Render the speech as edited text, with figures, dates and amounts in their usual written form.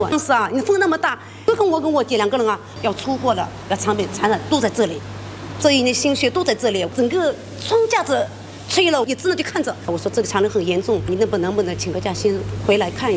当时啊，你风那么大，我跟我姐2个人啊要出货了，要长病传染都在这里，这一年心血都在这里，整个双架子吹了，也只能去看着。我说这个传染很严重，你能不能请个假先回来看一下。